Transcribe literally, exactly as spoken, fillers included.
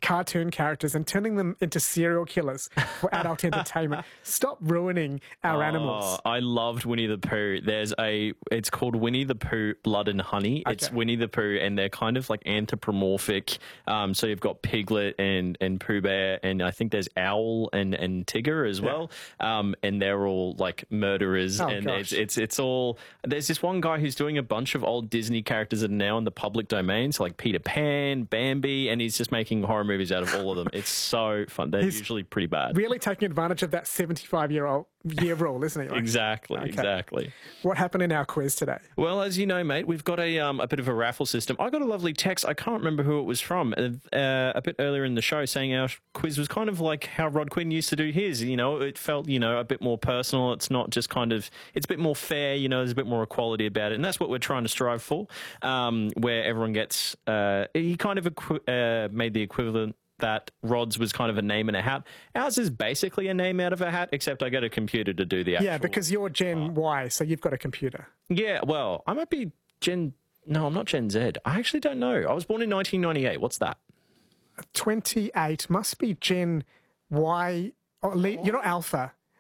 cartoon characters and turning them into serial killers for adult entertainment. Stop ruining our oh, animals. I loved Winnie the Pooh. There's a, it's called Winnie the Pooh Blood and Honey. Okay. It's Winnie the Pooh, and they're kind of like anthropomorphic. Um, so you've got Piglet and, and Pooh Bear, and I think there's Owl and, and Tigger as well. Yeah. Um, and they're all like murderers. Oh, and gosh. it's, it's, it's all, there's this one guy who's doing a bunch of old Disney characters that are now in the public domain. So like Peter Pan, Bambi, and he's just making horror movies out of all of them. It's so fun. They're He's usually pretty bad. Really taking advantage of that seventy-five-year-old year rule, isn't he? Like, exactly, okay. exactly. What happened in our quiz today? Well, as you know, mate, we've got a um, a bit of a raffle system. I got a lovely text. I can't remember who it was from. Uh, a bit earlier in the show, saying our quiz was kind of like how Rod Quinn used to do his. You know, it felt, you know, a bit more personal. It's not just kind of. It's a bit more fair. You know, there's a bit more equality about it, and that's what we're trying to strive for. Um, where everyone gets. Uh, he kind of equi- uh, made the equivalent that Rod's was kind of a name in a hat. Ours is basically a name out of a hat, except I get a computer to do the actual... Yeah, because you're Gen Y, so you've got a computer. Yeah, well, I might be Gen... No, I'm not Gen Z. I actually don't know. I was born in nineteen ninety-eight. What's that? twenty-eight must be Gen Y... Oh, you're not Alpha.